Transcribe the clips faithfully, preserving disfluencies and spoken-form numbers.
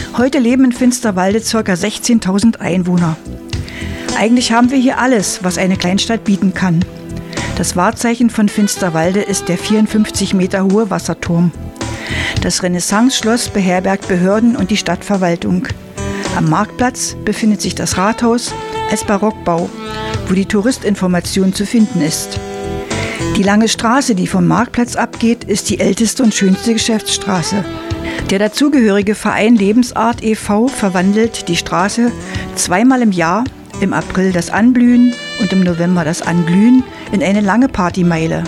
Heute leben in Finsterwalde ca. sechzehntausend Einwohner. Eigentlich haben wir hier alles, was eine Kleinstadt bieten kann. Das Wahrzeichen von Finsterwalde ist der vierundfünfzig Meter hohe Wasserturm. Das Renaissance-Schloss beherbergt Behörden und die Stadtverwaltung. Am Marktplatz befindet sich das Rathaus als Barockbau, wo die Touristinformation zu finden ist. Die lange Straße, die vom Marktplatz abgeht, ist die älteste und schönste Geschäftsstraße. Der dazugehörige Verein Lebensart e V verwandelt die Straße zweimal im Jahr, im April das Anblühen und im November das Anglühen, in eine lange Partymeile.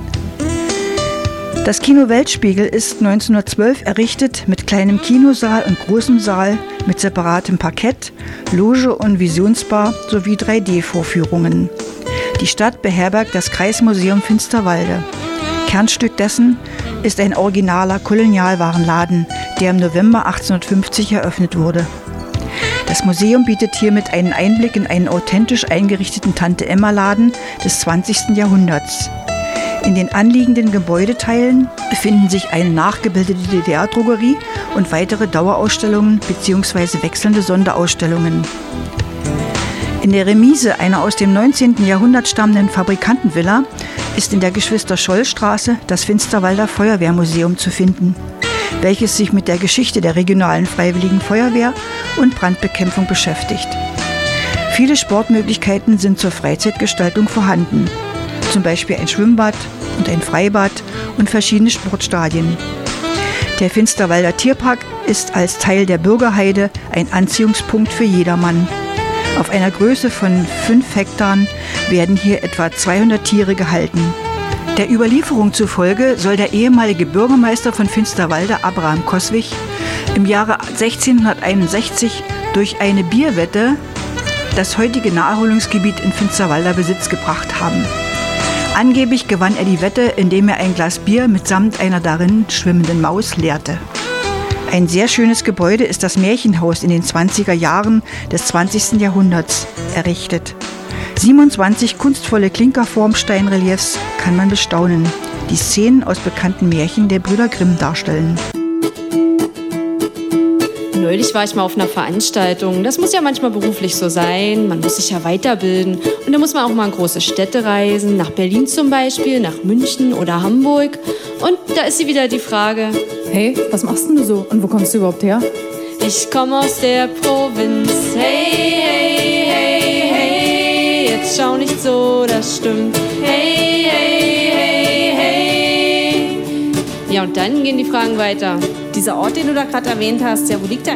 Das Kino Weltspiegel ist neunzehnhundertzwölf errichtet mit kleinem Kinosaal und großem Saal mit separatem Parkett, Loge und Visionsbar sowie drei D Vorführungen. Die Stadt beherbergt das Kreismuseum Finsterwalde. Kernstück dessen ist ein originaler Kolonialwarenladen, der im November achtzehnhundertfünfzig eröffnet wurde. Das Museum bietet hiermit einen Einblick in einen authentisch eingerichteten Tante-Emma-Laden des zwanzigsten Jahrhunderts. In den anliegenden Gebäudeteilen befinden sich eine nachgebildete D D R-Drogerie und weitere Dauerausstellungen bzw. wechselnde Sonderausstellungen. In der Remise einer aus dem neunzehnten Jahrhundert stammenden Fabrikantenvilla ist in der Geschwister-Scholl-Straße das Finsterwalder Feuerwehrmuseum zu finden, welches sich mit der Geschichte der regionalen Freiwilligen Feuerwehr und Brandbekämpfung beschäftigt. Viele Sportmöglichkeiten sind zur Freizeitgestaltung vorhanden, zum Beispiel ein Schwimmbad und ein Freibad und verschiedene Sportstadien. Der Finsterwalder Tierpark ist als Teil der Bürgerheide ein Anziehungspunkt für jedermann. Auf einer Größe von fünf Hektar werden hier etwa zweihundert Tiere gehalten. Der Überlieferung zufolge soll der ehemalige Bürgermeister von Finsterwalde, Abraham Coswig, im Jahre sechzehnhunderteinundsechzig durch eine Bierwette das heutige Naherholungsgebiet in Finsterwalder Besitz gebracht haben. Angeblich gewann er die Wette, indem er ein Glas Bier mitsamt einer darin schwimmenden Maus leerte. Ein sehr schönes Gebäude ist das Märchenhaus in den zwanziger Jahren des zwanzigsten Jahrhunderts errichtet. siebenundzwanzig kunstvolle Klinkerformsteinreliefs kann man bestaunen, die Szenen aus bekannten Märchen der Brüder Grimm darstellen. Neulich war ich mal auf einer Veranstaltung. Das muss ja manchmal beruflich so sein. Man muss sich ja weiterbilden. Und da muss man auch mal in große Städte reisen. Nach Berlin zum Beispiel, nach München oder Hamburg. Und da ist sie wieder die Frage: Hey, was machst denn du so? Und wo kommst du überhaupt her? Ich komme aus der Provinz. Hey, hey, hey, hey. Jetzt schau nicht so, das stimmt. Hey, hey, hey, hey. Ja, und dann gehen die Fragen weiter. Dieser Ort, den du da gerade erwähnt hast, ja, wo liegt der